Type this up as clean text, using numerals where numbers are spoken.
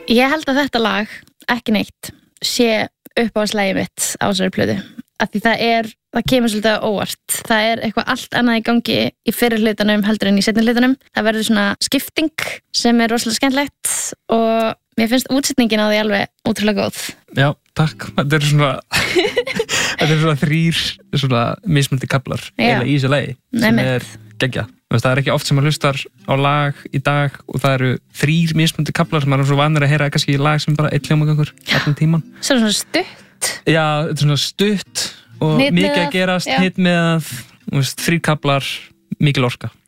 Ég held að þetta lag, ekki neitt, sé uppáhaldslagið mitt á þessari plötu. Af því það kemur svolítið á óvart. Það eitthvað allt annað í gangi í fyrri hlutanum heldur en í seinni hlutanum. Það verður svona skipting sem rosalega skemmtilegt og mér finnst útsetningin á því alveg ótrúlega góð. Já, takk. Þetta svona 3 svona mismunandi kaflar eiginlega í þessu lagi sem geggjað. Það ekki oft sem maður hlustar á lag í dag og það eru 3 mismunandi kaflar sem maður svo vanur að heyra kannski í lag sem bara 1 hljómagangur allan tíman. Svo svona stutt. Já, þetta svona stutt og mikið að gerast, hitt með 3 kaflar, mikil orka.